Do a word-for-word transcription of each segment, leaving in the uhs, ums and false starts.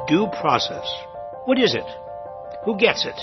Due process. What is it? Who gets it?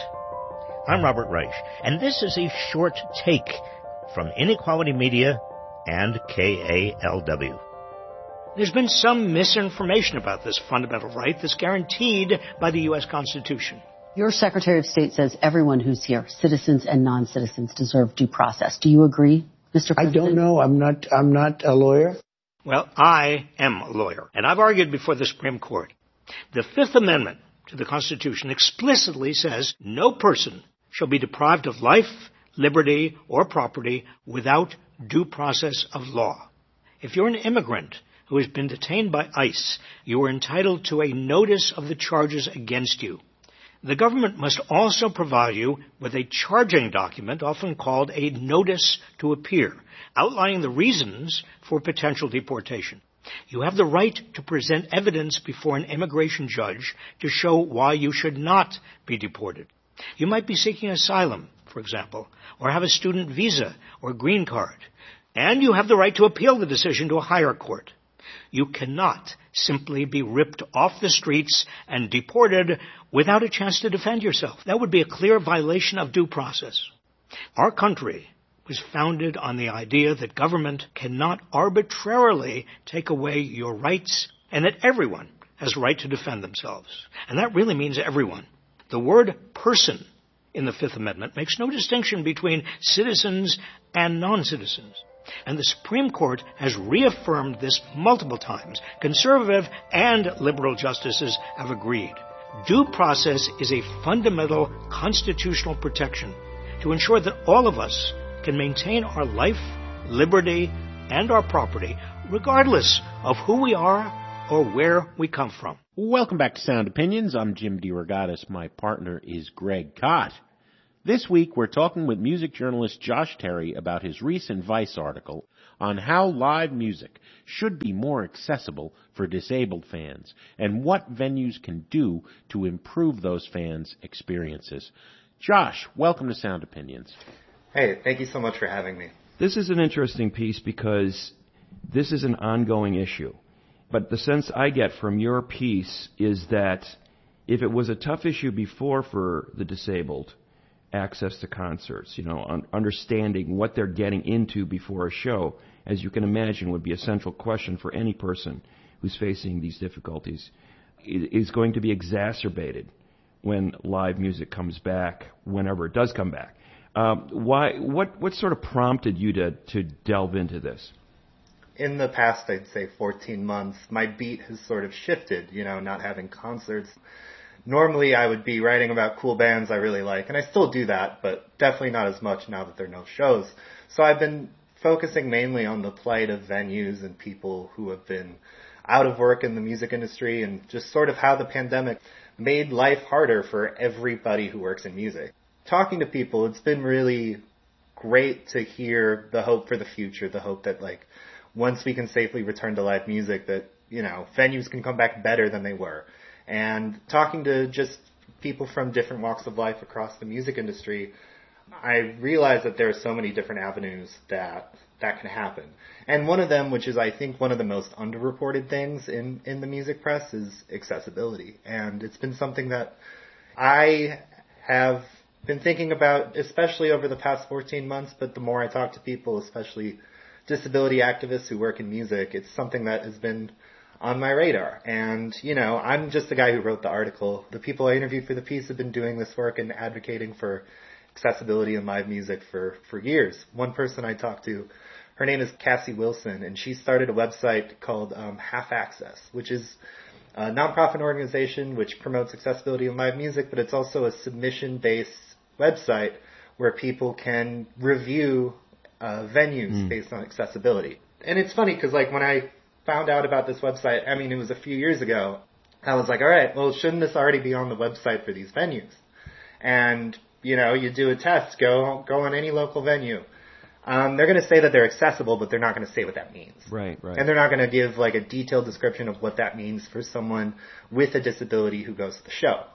I'm Robert Reich, and this is a short take from Inequality Media and K A L W. There's been some misinformation about this fundamental right that's guaranteed by the U S Constitution. Your Secretary of State says everyone who's here, citizens and non-citizens, deserve due process. Do you agree, Mister President? I don't know. I'm not, I'm not a lawyer. Well, I am a lawyer, and I've argued before the Supreme Court. The Fifth Amendment to the Constitution explicitly says no person shall be deprived of life, liberty, or property without due process of law. If you're an immigrant who has been detained by ICE, you are entitled to a notice of the charges against you. The government must also provide you with a charging document, often called a notice to appear, outlining the reasons for potential deportation. You have the right to present evidence before an immigration judge to show why you should not be deported. You might be seeking asylum, for example, or have a student visa or green card, and you have the right to appeal the decision to a higher court. You cannot simply be ripped off the streets and deported without a chance to defend yourself. That would be a clear violation of due process. Our country was founded on the idea that government cannot arbitrarily take away your rights and that everyone has a right to defend themselves. And that really means everyone. The word person in the Fifth Amendment makes no distinction between citizens and non-citizens. And the Supreme Court has reaffirmed this multiple times. Conservative and liberal justices have agreed. Due process is a fundamental constitutional protection to ensure that all of us can maintain our life, liberty, and our property, regardless of who we are or where we come from. Welcome back to Sound Opinions. I'm Jim DeRogatis. My partner is Greg Kot. This week, we're talking with music journalist Josh Terry about his recent Vice article on how live music should be more accessible for disabled fans and what venues can do to improve those fans' experiences. Josh, welcome to Sound Opinions. Hey, thank you so much for having me. This is an interesting piece because this is an ongoing issue. But the sense I get from your piece is that if it was a tough issue before for the disabled, access to concerts, you know, un- understanding what they're getting into before a show, as you can imagine, would be a central question for any person who's facing these difficulties, it is going to be exacerbated when live music comes back, whenever it does come back. Um, why? What? What sort of prompted you to to delve into this? In the past, I'd say fourteen months, my beat has sort of shifted, you know, not having concerts. Normally, I would be writing about cool bands I really like, and I still do that, but definitely not as much now that there are no shows. So I've been focusing mainly on the plight of venues and people who have been out of work in the music industry and just sort of how the pandemic made life harder for everybody who works in music. Talking to people, it's been really great to hear the hope for the future, the hope that, like, once we can safely return to live music, that, you know, venues can come back better than they were. And talking to just people from different walks of life across the music industry, I realized that there are so many different avenues that that can happen. And one of them, which is I think one of the most underreported things in, in the music press, is accessibility. And it's been something that I have been thinking about, especially over the past fourteen months, but the more I talk to people, especially disability activists who work in music, it's something that has been on my radar. And, you know, I'm just the guy who wrote the article. The people I interviewed for the piece have been doing this work and advocating for accessibility in live music for, for years. One person I talked to, her name is Cassie Wilson, and she started a website called um, Half Access, which is a nonprofit organization which promotes accessibility in live music, but it's also a submission-based website where people can review uh, venues mm. based on accessibility. And it's funny because, like, when I found out about this website, I mean, it was a few years ago, I was like, all right, well, shouldn't this already be on the website for these venues? And, you know, you do a test, go go on any local venue. Um, they're going to say that they're accessible, but they're not going to say what that means. Right, right. And they're not going to give, like, a detailed description of what that means for someone with a disability who goes to the show.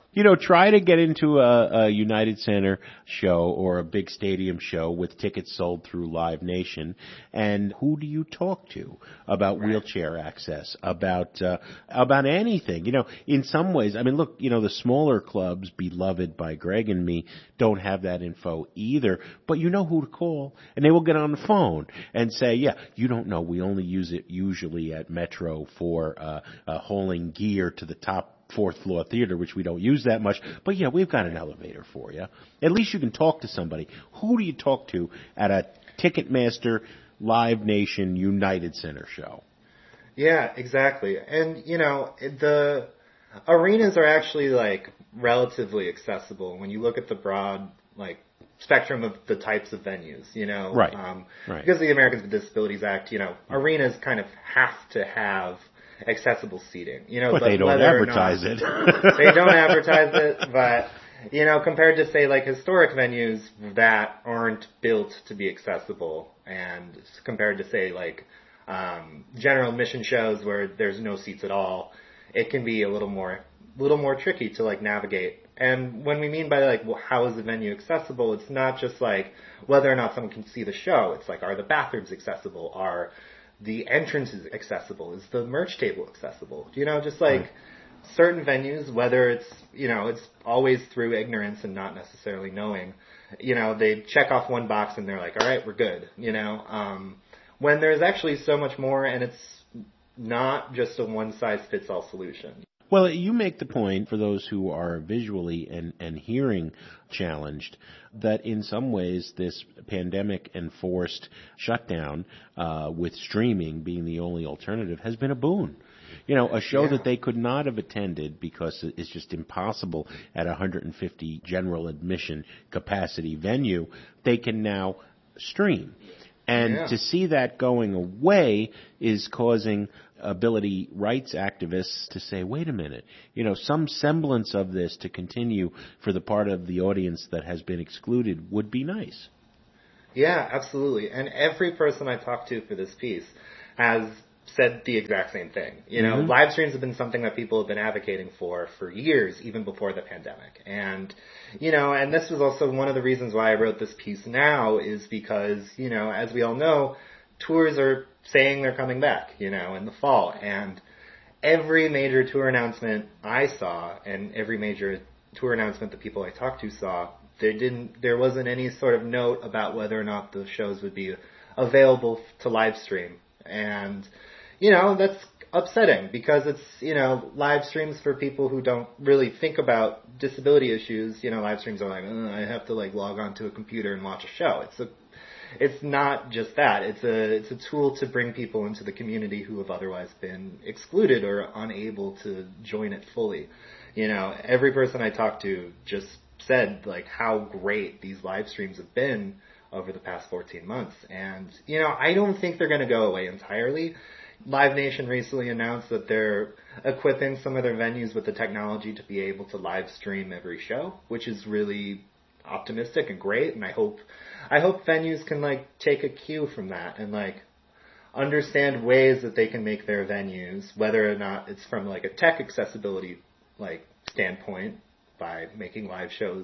You know, try to get into a, a United Center show or a big stadium show with tickets sold through Live Nation, and who do you talk to about right. wheelchair access, about uh, about anything? You know, in some ways, I mean, look, you know, the smaller clubs, beloved by Greg and me, don't have that info either, but you know who to call, and they will get on the phone and say, yeah, you don't know, we only use it usually at Metro for uh, uh, hauling gear to the top fourth floor theater, which we don't use that much. But yeah, we've got an elevator for you. At least you can talk to somebody. Who do you talk to at a Ticketmaster Live Nation United Center show? Yeah, exactly. And, you know, the arenas are actually, like, relatively accessible when you look at the broad, like, spectrum of the types of venues, you know. Right. Um, right. Because of the Americans with Disabilities Act, you know, arenas kind of have to have accessible seating, you know, but, but they don't advertise not, it. They don't advertise it, but, you know, compared to, say, like, historic venues that aren't built to be accessible, and compared to, say, like, um, general admission shows where there's no seats at all, it can be a little more, little more tricky to, like, navigate. And when we mean by, like, well, how is the venue accessible, it's not just, like, whether or not someone can see the show. It's like, are the bathrooms accessible? Are the entrance is accessible? Is the merch table accessible? You know, just like right. certain venues, whether it's, you know, it's always through ignorance and not necessarily knowing, you know, they check off one box and they're like, all right, we're good, you know, um, when there's actually so much more, and it's not just a one-size-fits-all solution. Well, you make the point, for those who are visually and, and hearing challenged, that in some ways this pandemic-enforced shutdown, uh, with streaming being the only alternative, has been a boon. You know, a show yeah. that they could not have attended because it's just impossible at a one hundred fifty general admission capacity venue, they can now stream. And yeah. to see that going away is causing ability rights activists to say, wait a minute, you know, some semblance of this to continue for the part of the audience that has been excluded would be nice. Yeah, absolutely. And every person I talked to for this piece has said the exact same thing. You know, mm-hmm. live streams have been something that people have been advocating for for years, even before the pandemic. And, you know, and this was also one of the reasons why I wrote this piece now, is because, you know, as we all know, tours are saying they're coming back, you know, in the fall. And every major tour announcement I saw, and every major tour announcement that people I talked to saw, there didn't, there wasn't any sort of note about whether or not the shows would be available to live stream. And, you know, that's upsetting, because it's, you know, live streams for people who don't really think about disability issues. You know, live streams are like, oh, I have to like log onto a computer and watch a show. It's a, it's not just that. It's a, it's a tool to bring people into the community who have otherwise been excluded or unable to join it fully. You know, every person I talked to just said like how great these live streams have been over the past fourteen months. And, you know, I don't think they're going to go away entirely. Live Nation recently announced that they're equipping some of their venues with the technology to be able to live stream every show, which is really optimistic and great. And I hope, I hope venues can like take a cue from that and like understand ways that they can make their venues, whether or not it's from like a tech accessibility like standpoint by making live shows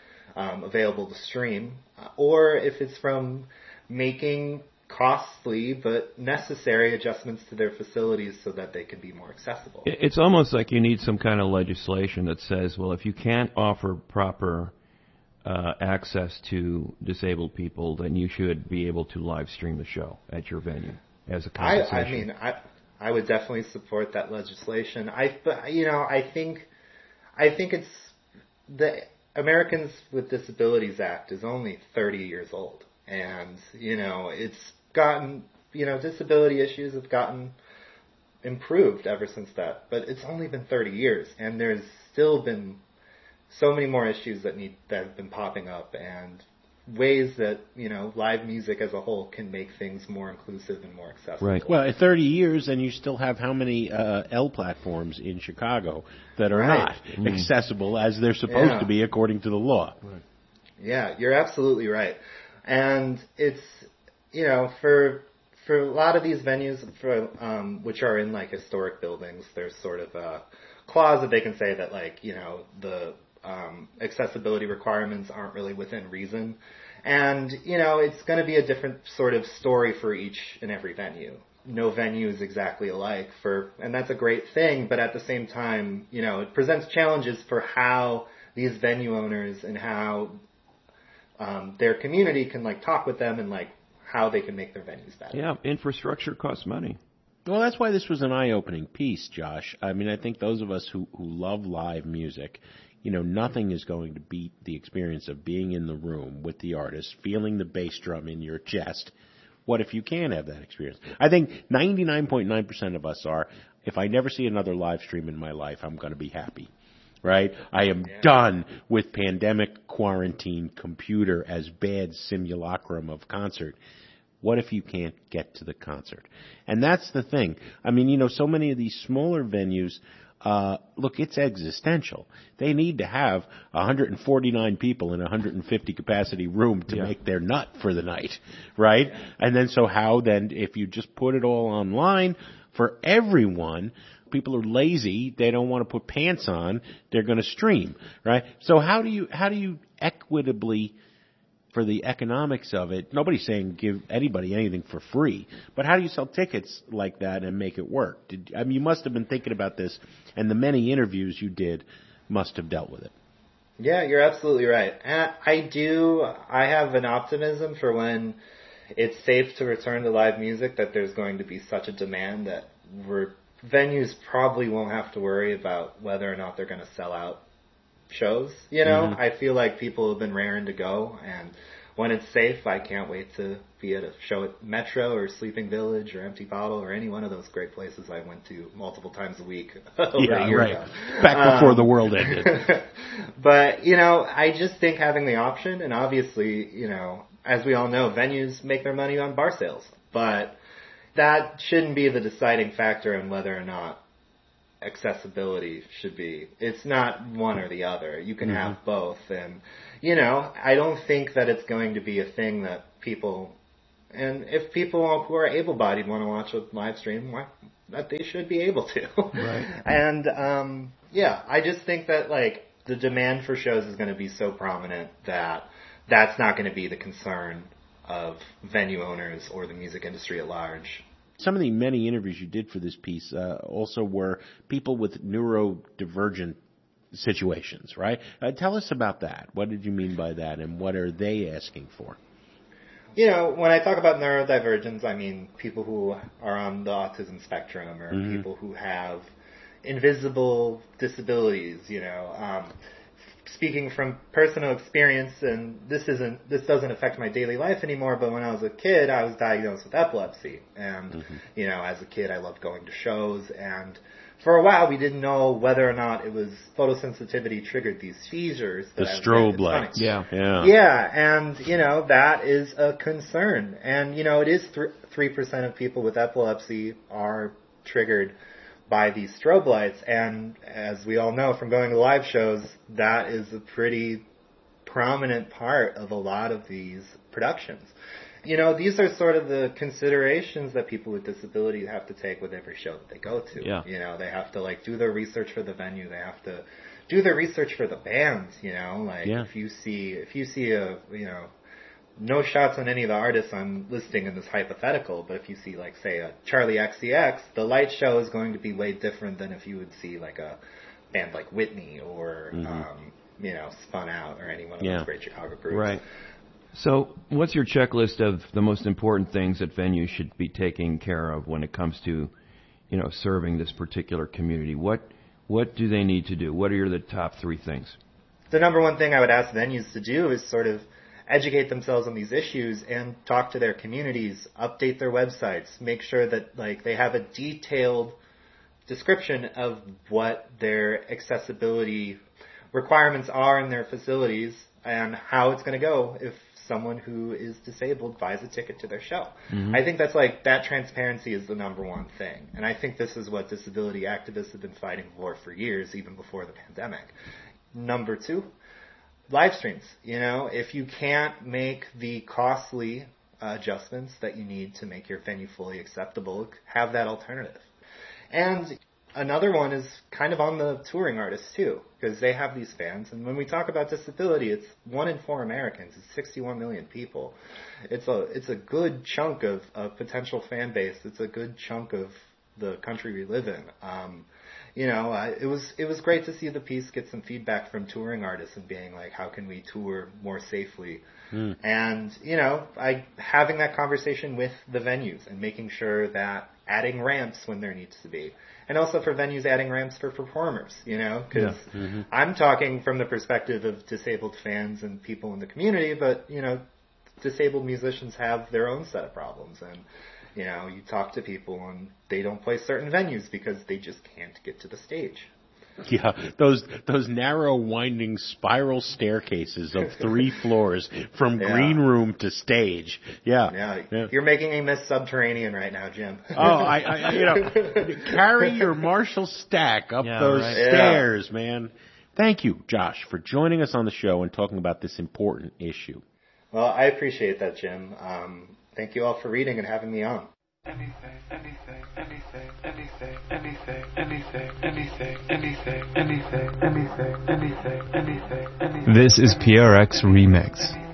um, available to stream, or if it's from making costly but necessary adjustments to their facilities so that they can be more accessible. It's almost like you need some kind of legislation that says, well, if you can't offer proper uh, access to disabled people, then you should be able to live stream the show at your venue as a compensation. I, I mean, I I would definitely support that legislation. I, but, you know, I think I think it's the Americans with Disabilities Act is only thirty years old, and you know it's gotten, you know, disability issues have gotten improved ever since that, but it's only been thirty years, and there's still been so many more issues that need that have been popping up, and ways that, you know, live music as a whole can make things more inclusive and more accessible. Right. Well, at thirty years, and you still have how many uh, L platforms in Chicago that are right. not mm. accessible as they're supposed yeah. to be according to the law. Right. Yeah, you're absolutely right. And it's, you know, for for a lot of these venues, for, um, which are in like historic buildings, there's sort of a clause that they can say that like, you know, the um, accessibility requirements aren't really within reason. And, you know, it's going to be a different sort of story for each and every venue. No venue is exactly alike for, and that's a great thing, but at the same time, you know, it presents challenges for how these venue owners and how um, their community can like talk with them and like how they can make their venues better. Yeah, infrastructure costs money. Well, that's why this was an eye-opening piece, Josh. I mean, I think those of us who, who love live music, you know, nothing is going to beat the experience of being in the room with the artist, feeling the bass drum in your chest. What if you can have that experience? I think ninety-nine point nine percent of us are, if I never see another live stream in my life, I'm going to be happy, right? I am yeah. done with pandemic, quarantine, computer as bad simulacrum of concert. What if you can't get to the concert? And that's the thing. I mean, you know, so many of these smaller venues, uh, look, it's existential. They need to have one hundred forty-nine people in a one hundred fifty capacity room to yeah. make their nut for the night, right? Yeah. And then so how then, if you just put it all online for everyone, people are lazy, they don't want to put pants on, they're going to stream, right? So how do you, how do you equitably, for the economics of it, nobody's saying give anybody anything for free, but how do you sell tickets like that and make it work? Did, I mean, you must have been thinking about this, and the many interviews you did must have dealt with it. Yeah, you're absolutely right. And I do, I have an optimism for when it's safe to return to live music, that there's going to be such a demand that we're, venues probably won't have to worry about whether or not they're going to sell out shows, you know. Mm-hmm. I feel like people have been raring to go, and when it's safe, I can't wait to be at a show at Metro or Sleeping Village or Empty Bottle or any one of those great places I went to multiple times a week over yeah, a year right. ago. Back before um, the world ended. But, you know, I just think having the option, and obviously, you know, as we all know, venues make their money on bar sales, but that shouldn't be the deciding factor in whether or not accessibility should be. It's not one or the other. You can mm-hmm. have both. And, you know, I don't think that it's going to be a thing that people, and if people who are able-bodied want to watch a live stream, why, that they should be able to. Right. And, um, yeah, I just think that, like, the demand for shows is going to be so prominent that that's not going to be the concern of venue owners or the music industry at large. Some of the many interviews you did for this piece uh, also were people with neurodivergent situations, right? Uh, tell us about that. What did you mean by that, and what are they asking for? You know, when I talk about neurodivergence, I mean people who are on the autism spectrum, or mm-hmm. people who have invisible disabilities, you know. Um, speaking from personal experience, and this isn't, this doesn't affect my daily life anymore, but when I was a kid, I was diagnosed with epilepsy. And, mm-hmm. you know, as a kid, I loved going to shows, and for a while, we didn't know whether or not it was photosensitivity triggered these seizures. That the strobe lights. Yeah. Yeah. Yeah, and, you know, that is a concern. And, you know, it is th- three percent of people with epilepsy are triggered by these strobe lights, and as we all know from going to live shows, that is a pretty prominent part of a lot of these productions. You know, these are sort of the considerations that people with disability have to take with every show that they go to. Yeah. You know, they have to, like, do their research for the venue, they have to do their research for the bands, you know, like, yeah. if you see, if you see a, you know, no shots on any of the artists I'm listing in this hypothetical, but if you see, like, say, a Charlie X C X, the light show is going to be way different than if you would see, like, a band like Whitney or, mm-hmm. um, you know, Spun Out or any one of yeah. those great Chicago groups. Right. So what's your checklist of the most important things that venues should be taking care of when it comes to, you know, serving this particular community? What what do they need to do? What are the top three things? The number one thing I would ask venues to do is sort of educate themselves on these issues and talk to their communities, update their websites, make sure that, like, they have a detailed description of what their accessibility requirements are in their facilities and how it's going to go if someone who is disabled buys a ticket to their show. Mm-hmm. I think that's, like, that transparency is the number one thing. And I think this is what disability activists have been fighting for for years, even before the pandemic. Number two, live streams. You know, if you can't make the costly uh, adjustments that you need to make your venue fully acceptable, have that alternative. And another one is kind of on the touring artists too, because they have these fans. And when we talk about disability, it's one in four Americans. It's sixty-one million people. It's a it's a good chunk of a potential fan base. It's a good chunk of the country we live in. Um, you know, uh, it was it was great to see the piece get some feedback from touring artists and being like, how can we tour more safely? Mm. And you know, I having that conversation with the venues and making sure that adding ramps when there needs to be. And also for venues adding ramps for performers, you know, because yeah. mm-hmm. I'm talking from the perspective of disabled fans and people in the community, but, you know, disabled musicians have their own set of problems. And, you know, you talk to people and they don't play certain venues because they just can't get to the stage. Yeah, those those narrow, winding spiral staircases of three floors from yeah. green room to stage. Yeah. yeah, yeah. You're making me miss Subterranean right now, Jim. Oh, I, I you know, carry your Marshall stack up yeah, those right. stairs, yeah. man. Thank you, Josh, for joining us on the show and talking about this important issue. Well, I appreciate that, Jim. Um, thank you all for reading and having me on. Anything, anything, anything, anything, anything, anything, anything, anything, anything, anything, anything, anything, anything. This is P R X Remix.